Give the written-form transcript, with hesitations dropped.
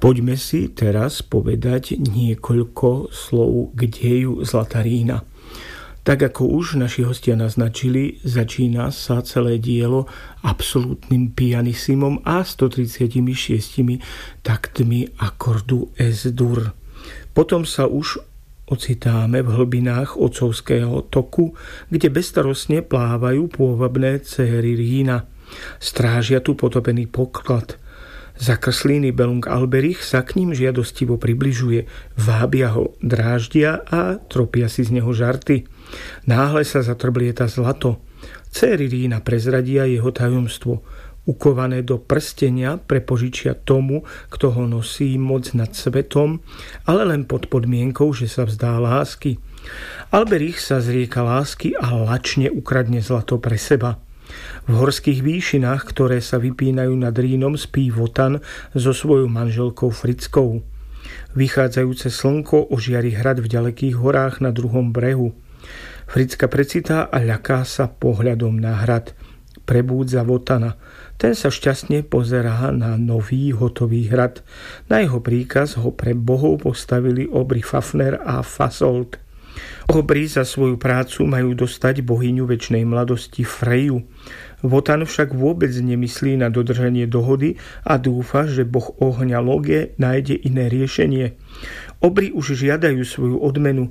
Poďme si teraz povedať niekoľko slov k deju Zlatarína. Tak ako už naši hostia naznačili, začína sa celé dielo absolútnym pianissimom a 136 taktmi akordu Es-dur. Potom sa už ocitáme v hlbinách otcovského toku, kde bezstarostne plávajú pôvabné céry Rína. Strážia tu potopený poklad. Zakrslíny Belung Alberich sa k ním žiadostivo približuje, vábia ho, dráždia a tropia si z neho žarty. Náhle sa zatrblieta zlato. Céry Rína prezradia jeho tajomstvo. Ukované do prstenia prepožičia tomu, kto ho nosí moc nad svetom, ale len pod podmienkou, že sa vzdá lásky. Alberich sa zrieka lásky a lačne ukradne zlato pre seba. V horských výšinách, ktoré sa vypínajú nad Rínom, spí Wotan so svojou manželkou Frickou. Vychádzajúce slnko ožiari hrad v ďalekých horách na druhom brehu. Fricka precitá a ľaká sa pohľadom na hrad. Prebúdza Wotana. Ten sa šťastne pozerá na nový hotový hrad. Na jeho príkaz ho pre bohov postavili obry Fafner a Fasolt. Obry za svoju prácu majú dostať bohyňu večnej mladosti Freju. Wotan však vôbec nemyslí na dodržanie dohody a dúfa, že boh ohňa Loge nájde iné riešenie. Obry už žiadajú svoju odmenu,